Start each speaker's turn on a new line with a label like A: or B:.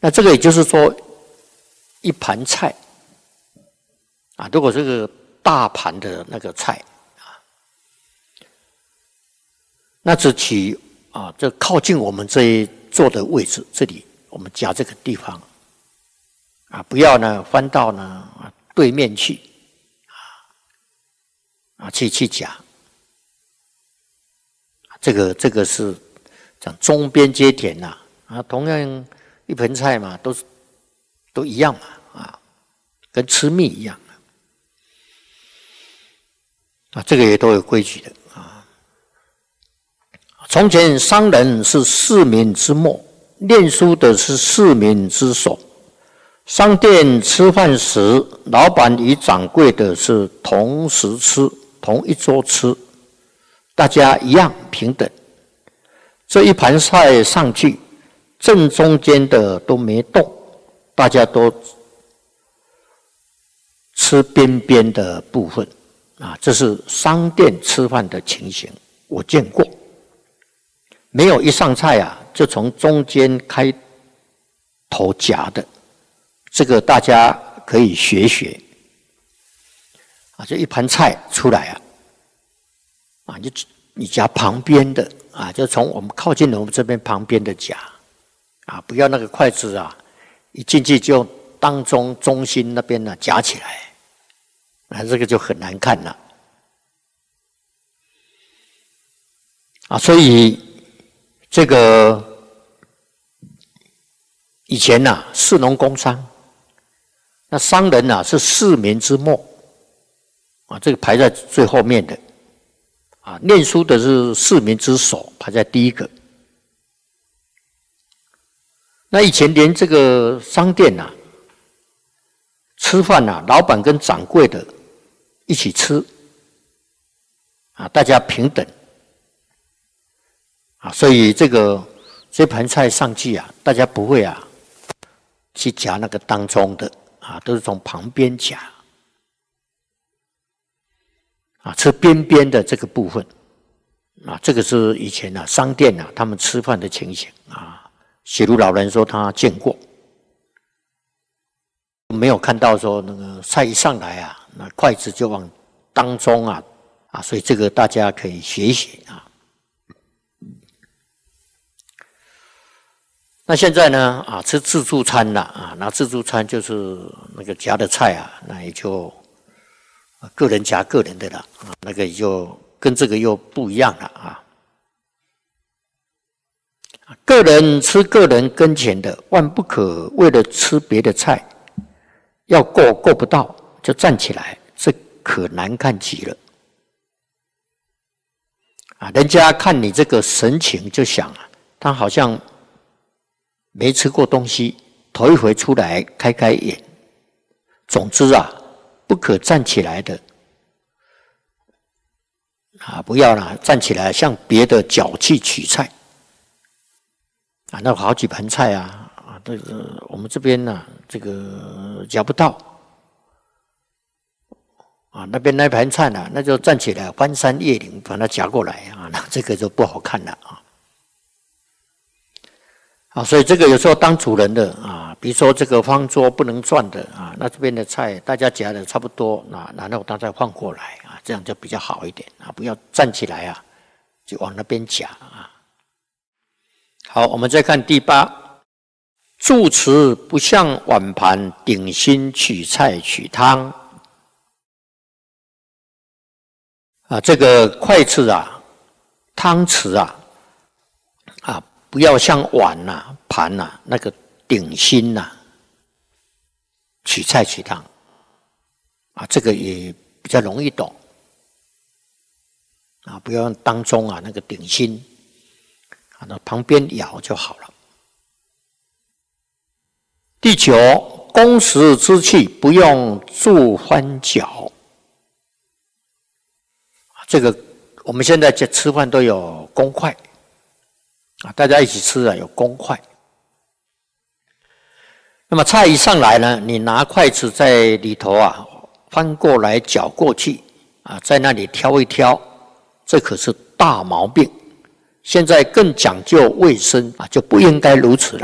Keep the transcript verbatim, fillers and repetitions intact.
A: 那这个也就是说，一盘菜啊，如果这个大盘的那个菜啊，那只取啊，这靠近我们这一坐的位置，这里我们夹这个地方啊，不要呢翻到呢对面去啊，啊去去夹。这个这个是讲中边接田呐啊，同样一盆菜嘛，都是都一样嘛啊，跟吃蜜一样啊，这个也都有规矩的啊。从前商人是市民之末，念书的是市民之首。商店吃饭时，老板与掌柜的是同时吃，同一桌吃。大家一样平等，这一盘菜上去，正中间的都没动，大家都吃边边的部分啊，这是商店吃饭的情形，我见过。没有一上菜啊，就从中间开头夹的，这个大家可以学学啊，这一盘菜出来啊。啊，你你夹旁边的啊，就从我们靠近我们这边旁边的夹啊，不要那个筷子啊，一进去就当中中心那边呢夹起来，啊，这个就很难看了啊。所以这个以前呐、啊，士农工商，那商人呐、啊、是市民之末啊，这个排在最后面的。啊，念书的是市民之首，排在第一个。那以前连这个商店呐、啊，吃饭呐、啊，老板跟掌柜的一起吃，啊，大家平等，啊，所以这个这盘菜上去啊，大家不会啊去夹那个当中的啊，都是从旁边夹。啊，吃边边的这个部分，啊，这个是以前啊商店啊他们吃饭的情形啊。写如老人说他见过，没有看到说那个菜一上来啊，那筷子就往当中啊啊，所以这个大家可以学一学啊。那现在呢啊，吃自助餐了啊，那自助餐就是那个夹的菜啊，那也就。个人夹个人的了啊，那个就跟这个又不一样了啊。个人吃个人跟前的，万不可为了吃别的菜，要够够不到就站起来，这可难看极了啊！人家看你这个神情就想啊，他好像没吃过东西，头一回出来开开眼。总之啊。不可站起来的啊！不要啦，站起来向别的脚去取菜啊！那好几盘菜啊啊！这个我们这边呢、啊，这个夹不到啊，那边那盘菜呢、啊，那就站起来翻山越岭把它夹过来啊，那这个就不好看了啊！啊，所以这个有时候当主人的啊，比如说这个方桌不能转的啊，那这边的菜大家夹的差不多，那然后大家换过来啊，这样就比较好一点啊，不要站起来啊，就往那边夹啊。好，我们再看第八，住持不向碗盘顶心取菜取汤啊，这个筷子啊、汤匙啊啊。不要像碗呐、啊、盘呐、啊、那个顶心呐、啊、取菜取汤啊，这个也比较容易懂啊，不要当中啊那个顶心啊，那旁边舀就好了。第九，供食之器不用助翻搅，这个我们现在吃饭都有公筷。啊，大家一起吃啊，有公筷。那么菜一上来呢，你拿筷子在里头啊翻过来搅过去啊，在那里挑一挑，这可是大毛病。现在更讲究卫生啊，就不应该如此了。